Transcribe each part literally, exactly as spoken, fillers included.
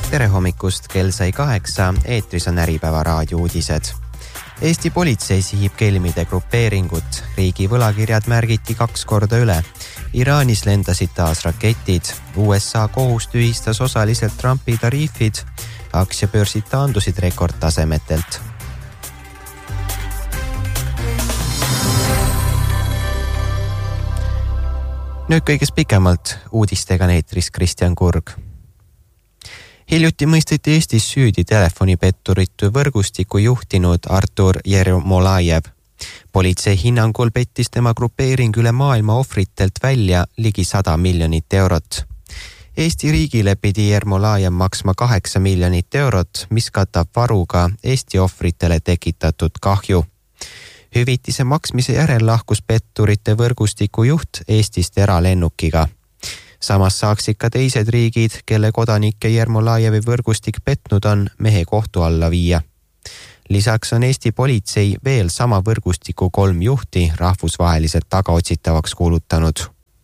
Tere hommikust, kell sai kaheksa, eetris on Äripäeva raadio uudised. Eesti politsei sihib kelmide grupeeringut, riigi võlakirjad märgiti kaks korda üle. Iraanis lendasid taas raketid, U S A kohus tühistas osaliselt Trumpi tariifid, aktsiabörsid taandusid rekordtasemetelt. Nüüd kõigest pikemalt uudistega neetris Kristjan Kurg. Hiljuti mõisteti Eestis süüdi telefonipetturit võrgustiku juhtinud Artur Jermolajev. Politsei hinnangul pettis tema grupeering üle maailma ohvritelt välja ligi sada miljonit eurot. Eesti riigile pidi Jermolajev maksma kaheksa miljonit eurot, mis katab varuga Eesti ohvritele tekitatud kahju. Hüvitise maksmise järel lahkus petturite võrgustiku juht Eestist eralennukiga. Samas saaksid ka teised riigid, kelle kodanikke Jermolajevi võrgustik petnud on, mehe kohtu alla viia. Lisaks on Eesti politsei veel sama võrgustiku kolm juhti rahvusvaheliselt tagaotsitavaks kuulutanud.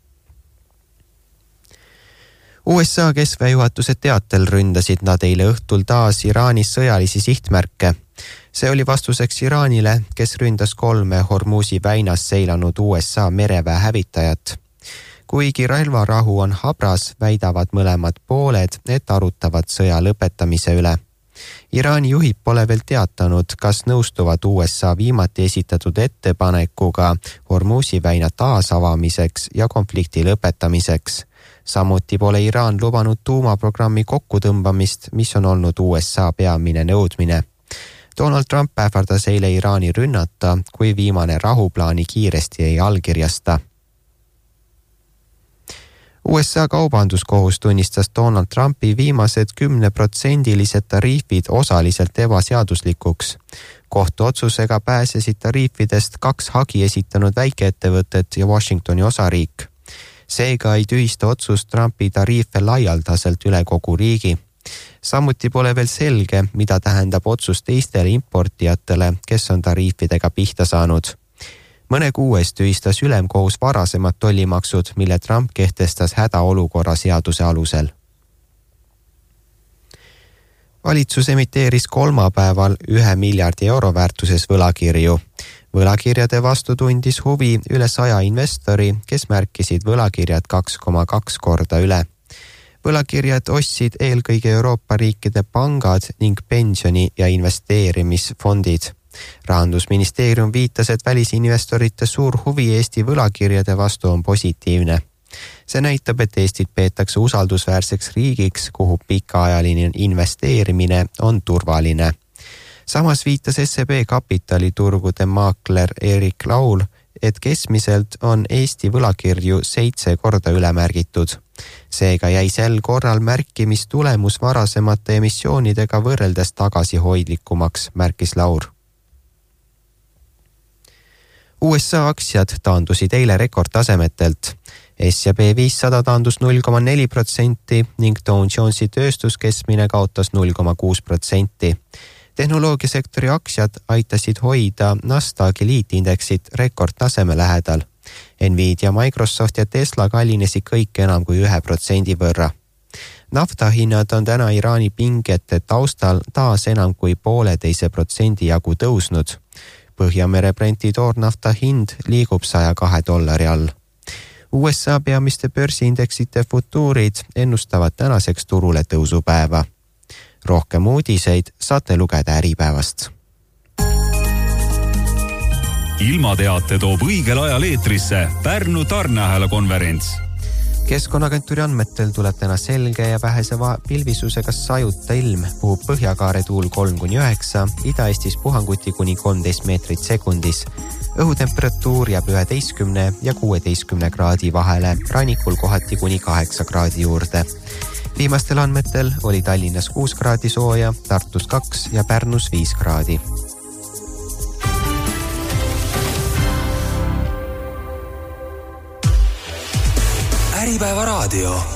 U S A keskväejuhatuse teatel ründasid nad eile õhtul taas Iraanis sõjalisi sihtmärke. See oli vastuseks Iraanile, kes ründas kolme Hormuzi väinas seilanud U S A mereväe hävitajat. Kuigi relvarahu on habras, väidavad mõlemad pooled, et arutavad sõja lõpetamise üle. Iraani juhid pole veel teatanud, kas nõustuvad U S A viimati esitatud ettepanekuga Hormuzi väina taasavamiseks ja konflikti lõpetamiseks. Samuti pole Iraan lubanud tuumaprogrammi kokkutõmbamist, mis on olnud U S A peamine nõudmine. Donald Trump ähvardas eile Iraani rünnata, kui viimane rahuplaani kiiresti ei allkirjasta. U S A kaubanduskohus tunnistas Donald Trumpi viimased kümneprotsendilised tariifid osaliselt ebaseaduslikuks. Kohtuotsusega pääsesid tariifidest kaks hagi esitanud väikeettevõtet ja Washingtoni osariik. Seega ei tühista otsus Trumpi tariife laialdaselt üle kogu riigi. Samuti pole veel selge, mida tähendab otsus teistele importijatele, kes on tariifidega pihta saanud. Mõne kuu eest tühistas ülemkohus varasemad tollimaksud, mille Trump kehtestas hädaolukorra seaduse alusel. Valitsus emiteeris kolmapäeval ühe miljardi euro väärtuses võlakirju. Võlakirjade vastu tundis huvi üle saja investori, kes märkisid võlakirjad kaks koma kaks korda üle. Võlakirjad ostsid eelkõige Euroopa riikide pangad ning pensioni- ja investeerimisfondid. Rahandusministeerium viitas, et välisinvestorite suur huvi Eesti võlakirjade vastu on positiivne. See näitab, et Eestit peetakse usaldusväärseks riigiks, kuhu pikaajaline investeerimine on turvaline. Samas viitas S E B kapitaliturgude maakler Erik Laul, et keskmiselt on Eesti võlakirju seitse korda ülemärgitud. Seega jäi sel korral märkimistulemus varasemate emissioonidega võrreldes tagasihoidlikumaks, märkis Laur. U S A aktsiad taandusid eile rekordtasemetelt. S ja P viissada taandus null koma neli protsenti ning Dow Jonesi tööstuskeskmine kaotas null koma kuus protsenti. Tehnoloogiasektori aktsiad aitasid hoida Nasdaqi liitindeksit rekordtaseme lähedal. Nvidia, Microsoft ja Tesla kallinesid kõik enam kui ühe protsendi võrra. Nafta hinnad on täna Iraani pingete taustal taas enam kui pooleteise protsendi jagu tõusnud. Põhjamere Brenti toornafta hind liigub saja kahe dollari all. U S A peamiste börsiindeksite futuurid ennustavad tänaseks turule tõusupäeva. Rohkem uudiseid saate lugeda Äripäevast. Ilmateate toob õigel ajal eetrisse Pärnu tarneahela konverents. Keskkonnaagentuuri andmetel tuleb täna selge ja vähese pilvisusega sajuta ilm, puhub põhjakaare tuul kolm kuni üheksa, Ida-Eestis puhanguti kuni kolmteist meetrit sekundis. Õhutemperatuur jääb üheteistkümne ja kuueteistkümne kraadi vahele, rannikul kohati kuni kaheksa kraadi juurde. Viimastel andmetel oli Tallinnas kuus kraadi sooja, Tartus kaks ja Pärnus viis kraadi. Äripäeva raadio.